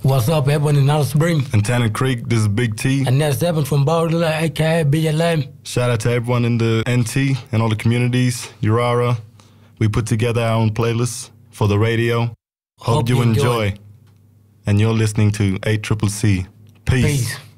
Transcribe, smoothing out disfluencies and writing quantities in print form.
What's up, everyone in Alice Spring? In Tanner Creek, this is Big T. And that's Devin from Boulder, aka BLM. Shout out to everyone in the NT and all the communities, Urara. We put together our own playlists for the radio. Hope you enjoy. And you're listening to ACCC. Peace.